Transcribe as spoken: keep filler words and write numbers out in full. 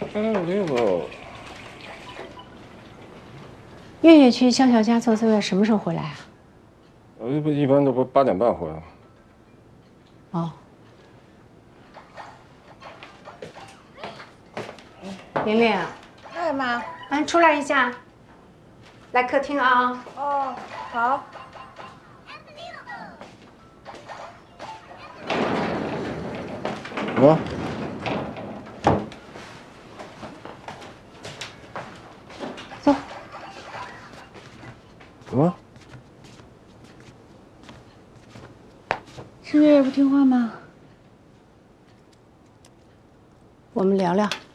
哎，这个月月去肖小家做作业，什么时候回来啊？ 呃，不一般都不八点半回来吗？ 哦。玲玲， 哎妈， 哎，出来一下，来客厅啊。 哦，好。 什么？ 坐。 什么？ 是月月不听话吗？我们聊聊。